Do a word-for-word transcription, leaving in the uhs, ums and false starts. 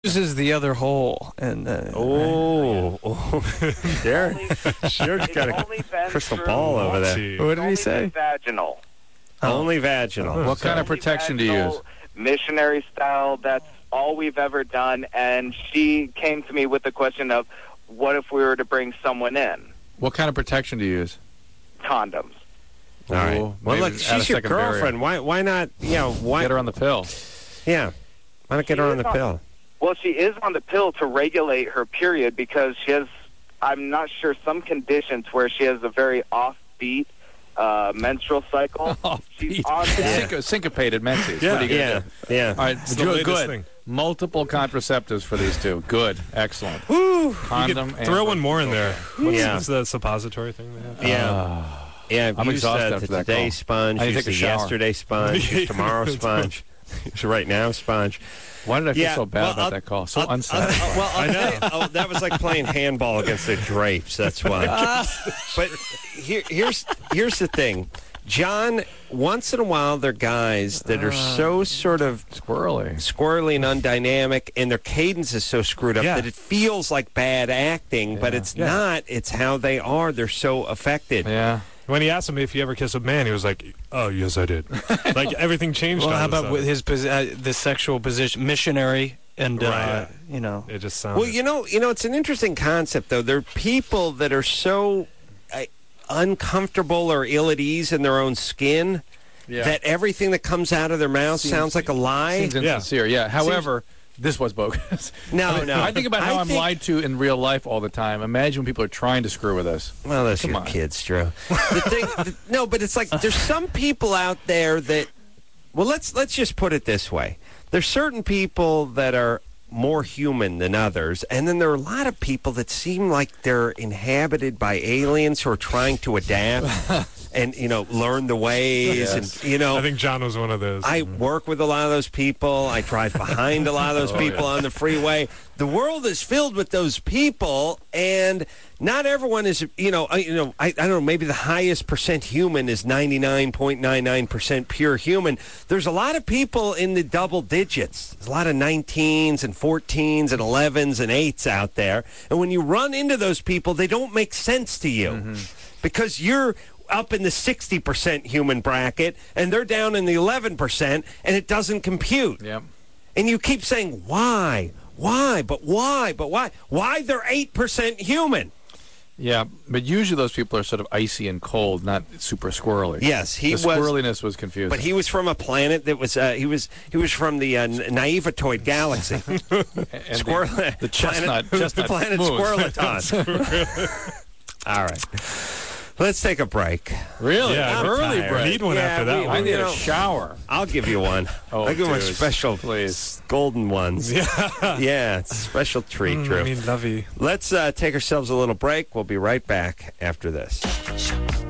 uses the other hole. And uh, oh, oh. Derek, Sher's got a crystal ball over there. What did he say? Vaginal. Oh. Only vaginal. What kind of protection do you use? Missionary style. That's all we've ever done. And she came to me with the question of, what if we were to bring someone in? What kind of protection do you use? Condoms. All right. Ooh, Well, maybe look, add a she's your second girlfriend. barrier. Why? Why not? You know, why? Get her on the pill. Yeah. Why not get She her on is the on- pill? Well, she is on the pill to regulate her period because she has, I'm not sure, some conditions where she has a very offbeat uh, menstrual cycle. She's on that. Synco- syncopated menses. Yeah. What are you Yeah. gonna do? Yeah. All right, It's the good. latest good. thing. Multiple contraceptives for these two. Good. Excellent. Woo. You Condom. could throw and one more in there. What's, Yeah. what's the suppository thing they have? Yeah. yeah. I've I'm used exhausted uh, after the that today call. sponge. I need to Used take a the shower. yesterday sponge. Used tomorrow sponge. Used right now sponge. Why did I feel Yeah, so bad well, about I'll- that call? So I'll- unsatisfying. I'll- well, I'll tell you, oh, that was like playing handball against the drapes. That's why. But here, here's here's the thing, John. Once in a while, there are guys that are so sort of Squirrely. squirrely and undynamic, and their cadence is so screwed up Yeah. that it feels like bad acting, but Yeah. it's Yeah. not. It's how they are. They're so affected. Yeah. When he asked him if he ever kissed a man, he was like, "Oh, yes, I did." Like everything changed. Well, all how of a about with sudden. his posi- uh, the sexual position, missionary, and uh, Right. you know, It just sounded. Well, you know, you know, it's an interesting concept, though. There are people that are so uh, uncomfortable or ill at ease in their own skin Yeah. that everything that comes out of their mouth Seems- sounds like a lie. Seems insincere. Yeah. However, this was bogus. No, I mean, no. I think about how I I'm think- lied to in real life all the time. Imagine when people are trying to screw with us. Well, that's Come your on. kids, Drew. The thing, the, no, but it's like there's some people out there that. Well, let's let's just put it this way: there's certain people that are more human than others, and then there are a lot of people that seem like they're inhabited by aliens who are trying to adapt and you know learn the ways, Yes. and you know. I think John was one of those. I work with a lot of those people. I drive behind a lot of those Oh, people yeah. on the freeway. The world is filled with those people, and not everyone is. You know, I, you know, I, I don't know. Maybe the highest percent human is ninety-nine point nine nine percent pure human. There's a lot of people in the double digits. There's a lot of nineteens and fourteens and elevens and eights out there, and when you run into those people, they don't make sense to you Mm-hmm. because you're up in the sixty percent human bracket and they're down in the eleven percent and it doesn't compute. Yep. And you keep saying, why? Why? But why? But why? Why they're eight percent human? Yeah, but usually those people are sort of icy and cold, not super squirrely. Yes, he the was- squirreliness was confusing. But he was from a planet that was, uh, he was he was from the uh, Naivatoid galaxy. And Squirrel- the, the chestnut, planet, chestnut the planet moon. Squirrelaton. All right. Let's take a break. Really? Yeah, An I'm early tired. break. Need one Yeah, after that we- one. I need You a know- shower. I'll give you one. Oh, I'll give you a dude. special, Please. golden ones. Yeah. Yeah, it's a special treat, Mm, Drew. I mean, lovey. Let's uh, take ourselves a little break. We'll be right back after this.